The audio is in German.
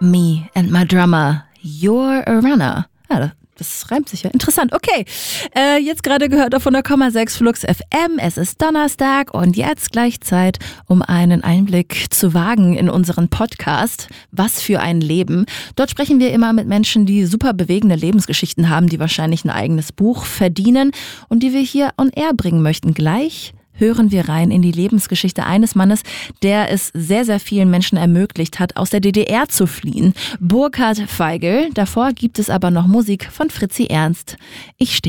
Me and my drummer, you're a runner. Ja, das reimt sich ja. Interessant. Okay, jetzt gerade gehört auf 100,6 Flux FM. Es ist Donnerstag und jetzt gleich Zeit, um einen Einblick zu wagen in unseren Podcast. Was für ein Leben. Dort sprechen wir immer mit Menschen, die super bewegende Lebensgeschichten haben, die wahrscheinlich ein eigenes Buch verdienen und die wir hier on air bringen möchten. Gleich hören wir rein in die Lebensgeschichte eines Mannes, der es sehr, sehr vielen Menschen ermöglicht hat, aus der DDR zu fliehen. Burkhard Feigl. Davor gibt es aber noch Musik von Fritzi Ernst. Ich stehe